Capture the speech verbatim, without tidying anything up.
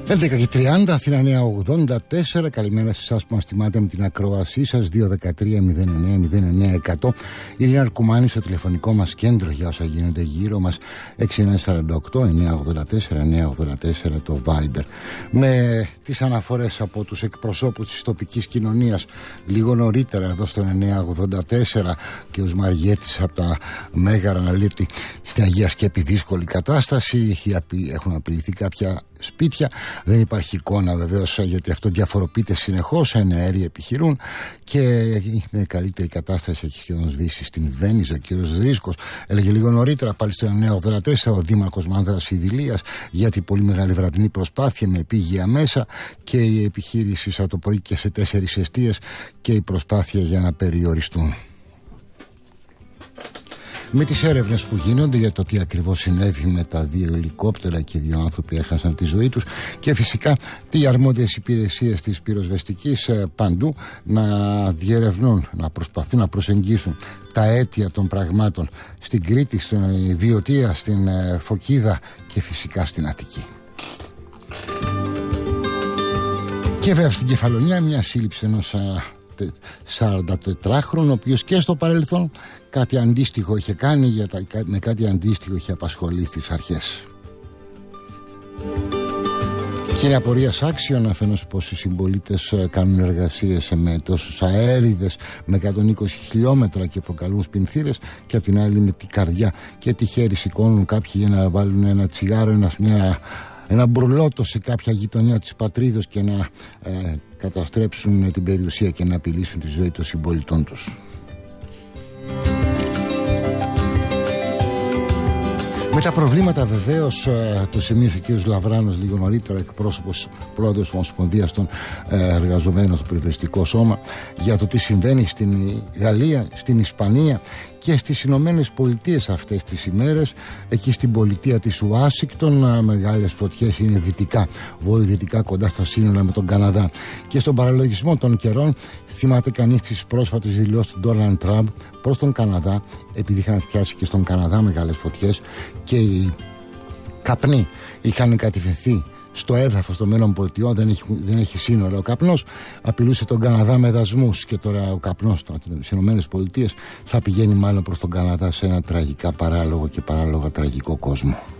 έντεκα και τριάντα, Αθήνα Νέα ογδόντα τέσσερα. Καλημέρα σε εσάς που μας τιμάτε με την ακρόασή σας. Δύο δεκατρία μηδέν εννέα μηδέν εννέα εκατό. Ειρήνα Αρκουμάνη στο τηλεφωνικό μας κέντρο για όσα γίνονται γύρω μας. έξι ένα τέσσερα οκτώ εννέα ογδόντα τέσσερα εννέα ογδόντα τέσσερα το Viber. Με τις αναφορές από τους εκπροσώπους της τοπικής κοινωνίας λίγο νωρίτερα εδώ στον εννέα ογδόντα τέσσερα και ο Μαριέτης από τα Μέγαρα αναλύει στην Αγία Σκέπη δύσκολη κατάσταση. Έχουν απειληθεί κάποια σπίτια. Δεν υπάρχει εικόνα βεβαίως, γιατί αυτό διαφοροποιείται συνεχώς. Εναέροι επιχειρούν και με καλύτερη κατάσταση έχει σχεδόν σβήσει στην Βένιζα. Ο κύριος Ρίσκος έλεγε λίγο νωρίτερα πάλι στο εννέα ογδόντα τέσσερα, ο δήμαρχος Μάνδρας Ιδηλίας, για την πολύ μεγάλη βραδινή προσπάθεια με επίγεια μέσα και η επιχείρηση από το πρωί και σε τέσσερις εστίες και η προσπάθεια για να περιοριστούν. Με τις έρευνες που γίνονται για το τι ακριβώς συνέβη με τα δύο ελικόπτερα και δύο άνθρωποι έχασαν τη ζωή τους, και φυσικά τι αρμόδιες υπηρεσίες της πυροσβεστικής παντού να διερευνούν, να προσπαθούν να προσεγγίσουν τα αίτια των πραγμάτων στην Κρήτη, στην Βιωτία, στην Φωκίδα και φυσικά στην Αττική. Και βέβαια στην Κεφαλονιά μια σύλληψη ενός σαραντατετράχρονο, ο οποίος και στο παρελθόν κάτι αντίστοιχο είχε κάνει, για τα, με κάτι αντίστοιχο είχε απασχολεί στις αρχές. Και είναι απορίας άξιον αφενός πως οι συμπολίτες κάνουν εργασίες με τόσους αέριδες με εκατόν είκοσι χιλιόμετρα και προκαλούν σπινθήρες, και απ' την άλλη με την καρδιά και τη χέρι σηκώνουν κάποιοι για να βάλουν ένα τσιγάρο, ένα, μια, ένα μπουρλότο σε κάποια γειτονιά της πατρίδος και να ε, καταστρέψουν την περιουσία και να απειλήσουν τη ζωή των συμπολιτών τους. Με τα προβλήματα βεβαίως το σημείωσε ο κ. Λαβράνος λίγο νωρίτερα, εκπρόσωπος πρόεδρος της Ομοσπονδίας των Εργαζομένων στο Πυροσβεστικό Σώμα, για το τι συμβαίνει στην Γαλλία, στην Ισπανία και στις Ηνωμένες Πολιτείες αυτές τις ημέρες. Εκεί στην πολιτεία της Ουάσιγκτον μεγάλες φωτιές είναι δυτικά, βορειοδυτικά, κοντά στα σύνορα με τον Καναδά. Και στον παραλογισμό των καιρών θυμάται κανείς τις πρόσφατες δηλώσεις του Ντόναλντ Τραμπ προς τον Καναδά, επειδή είχαν πιάσει και στον Καναδά μεγάλες φωτιές και οι καπνοί είχαν κατευθυνθεί στο έδαφος των ΗΠΑ, δεν έχει, δεν έχει σύνορα ο καπνός, απειλούσε τον Καναδά με δασμούς, και τώρα ο καπνός στις ΗΠΑ θα πηγαίνει μάλλον προς τον Καναδά σε ένα τραγικά παράλογο και παράλογα τραγικό κόσμο.